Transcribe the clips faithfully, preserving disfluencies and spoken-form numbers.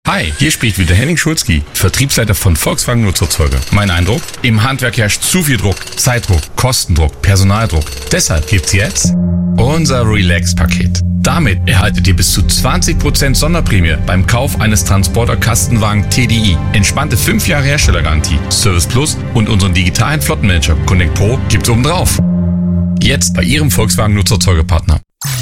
Hi, hier spricht wieder Henning Schulzki, Vertriebsleiter von Volkswagen Nutzfahrzeuge. Mein Eindruck? Im Handwerk herrscht zu viel Druck, Zeitdruck, Kostendruck, Personaldruck. Deshalb gibt's jetzt unser Relax-Paket. Damit erhaltet ihr bis zu zwanzig Prozent Sonderprämie beim Kauf eines Transporter-Kastenwagen T D I. Entspannte fünf Jahre Herstellergarantie, Service Plus und unseren digitalen Flottenmanager Connect Pro gibt's obendrauf. Jetzt bei Ihrem Volkswagen Nutzfahrzeuge-Partner.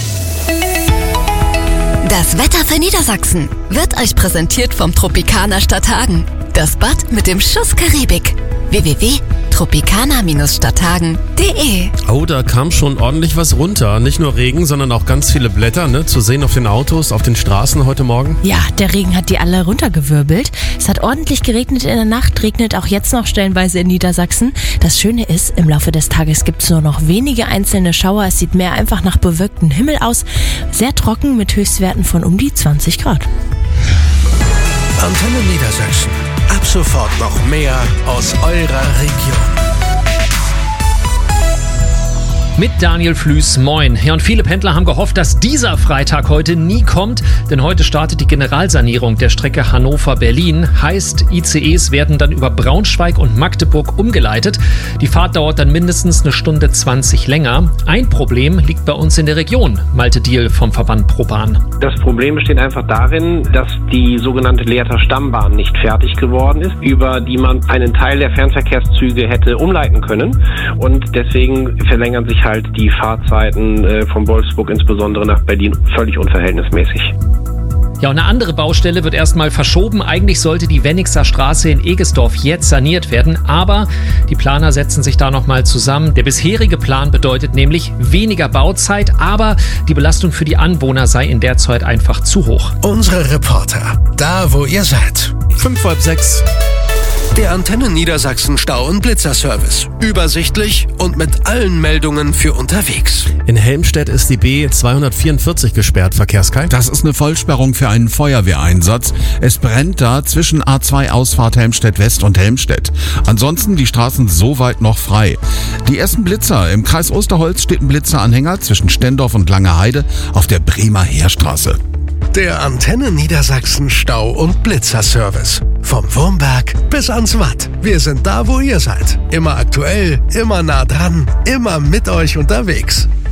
Das Wetter für Niedersachsen wird euch präsentiert vom Tropicana Stadthagen. Das Bad mit dem Schuss Karibik. w w w punkt tropicana Bindestrich stadthagen punkt d e Oh, da kam schon ordentlich was runter. Nicht nur Regen, sondern auch ganz viele Blätter, ne? Zu sehen auf den Autos, auf den Straßen heute Morgen. Ja, der Regen hat die alle runtergewirbelt. Es hat ordentlich geregnet in der Nacht, regnet auch jetzt noch stellenweise in Niedersachsen. Das Schöne ist, im Laufe des Tages gibt es nur noch wenige einzelne Schauer. Es sieht mehr einfach nach bewölktem Himmel aus. Sehr trocken mit Höchstwerten von um die zwanzig Grad. Antenne Niedersachsen. Ab sofort noch mehr aus eurer Region. Mit Daniel Flüß, moin. Ja, und viele Pendler haben gehofft, dass dieser Freitag heute nie kommt, denn heute startet die Generalsanierung der Strecke Hannover-Berlin. Heißt, I C Es werden dann über Braunschweig und Magdeburg umgeleitet. Die Fahrt dauert dann mindestens eine Stunde zwanzig länger. Ein Problem liegt bei uns in der Region, Malte Diehl vom Verband ProBahn. Das Problem besteht einfach darin, dass die sogenannte Lehrter Stammbahn nicht fertig geworden ist, über die man einen Teil der Fernverkehrszüge hätte umleiten können. Und deswegen verlängern sich halt die Fahrzeiten äh, von Wolfsburg insbesondere nach Berlin völlig unverhältnismäßig. Ja, und eine andere Baustelle wird erstmal verschoben. Eigentlich sollte die Wennigser Straße in Egesdorf jetzt saniert werden, aber die Planer setzen sich da nochmal zusammen. Der bisherige Plan bedeutet nämlich weniger Bauzeit, aber die Belastung für die Anwohner sei in der Zeit einfach zu hoch. Unsere Reporter, da wo ihr seid. Fünf, halb sechs. Der Antenne Niedersachsen Stau- und Blitzerservice. Übersichtlich und mit allen Meldungen für unterwegs. In Helmstedt ist die B zweihundertvierundvierzig gesperrt, Verkehrskai. Das ist eine Vollsperrung für einen Feuerwehreinsatz. Es brennt da zwischen A zwei Ausfahrt Helmstedt West und Helmstedt. Ansonsten die Straßen soweit noch frei. Die ersten Blitzer. Im Kreis Osterholz steht ein Blitzeranhänger zwischen Stendorf und Langeheide auf der Bremer Heerstraße. Der Antenne Niedersachsen Stau- und Blitzerservice. Vom Wurmberg bis ans Watt. Wir sind da, wo ihr seid. Immer aktuell, immer nah dran, immer mit euch unterwegs.